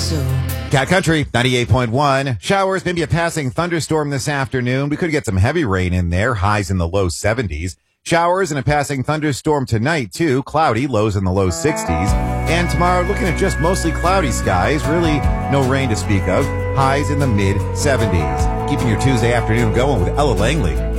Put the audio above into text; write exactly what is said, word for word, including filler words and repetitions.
so. Cat Country, ninety-eight point one. Showers, maybe a passing thunderstorm this afternoon. We could get some heavy rain in there. Highs in the low seventies. Showers and a passing thunderstorm tonight, too. Cloudy, lows in the low sixties. And tomorrow, looking at just mostly cloudy skies. Really no rain to speak of. Highs in the mid seventies. Keeping your Tuesday afternoon going with Ella Langley.